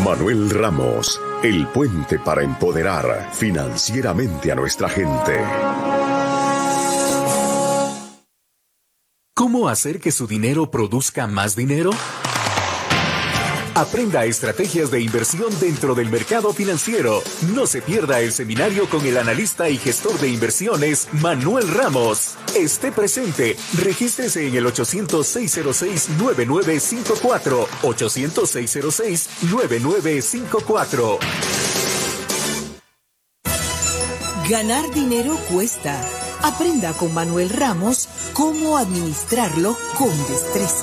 Manuel Ramos, el puente para empoderar financieramente a nuestra gente. ¿Cómo hacer que su dinero produzca más dinero? Aprenda estrategias de inversión dentro del mercado financiero. No se pierda el seminario con el analista y gestor de inversiones Manuel Ramos. Esté presente. Regístrese en el 800-606-9954. 800-606-9954. Ganar dinero cuesta. Aprenda con Manuel Ramos cómo administrarlo con destreza.